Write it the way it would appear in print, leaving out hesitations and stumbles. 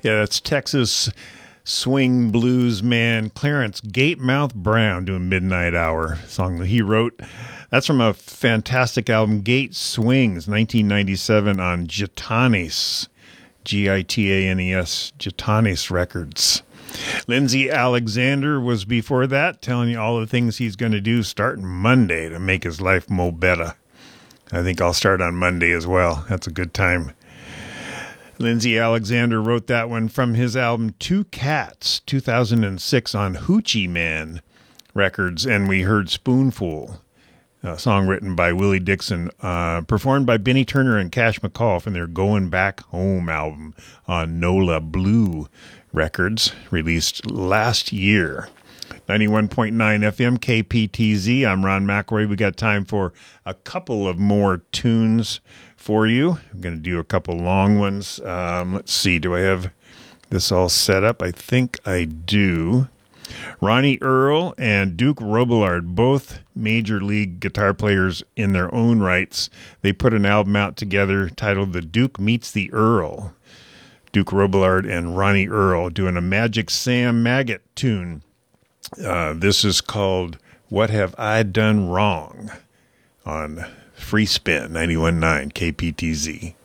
Yeah, that's Texas swing blues man Clarence Gatemouth Brown doing Midnight Hour, song that he wrote. That's from a fantastic album, Gate Swings, 1997 on Gitanes, Gitanes, Gitanes Records. Lindsay Alexander was before that, telling you all the things he's going to do starting Monday to make his life mo better. I think I'll start on Monday as well. That's a good time. Lindsay Alexander wrote that one from his album Two Cats, 2006 on Hoochie Man Records, and we heard Spoonful, a song written by Willie Dixon, performed by Benny Turner and Cash McCall from their Going Back Home album on NOLA Blue Records, released last year. 91.9 FM KPTZ. I'm Ron McElroy. We got time for a couple of more tunes for you. I'm going to do a couple long ones. Let's see. Do I have this all set up? I think I do. Ronnie Earl and Duke Robillard, both major league guitar players in their own rights. They put an album out together titled The Duke Meets the Earl. Duke Robillard and Ronnie Earl doing a Magic Sam Maggot tune. This is called What Have I Done Wrong on Free Spin 91.9 KPTZ.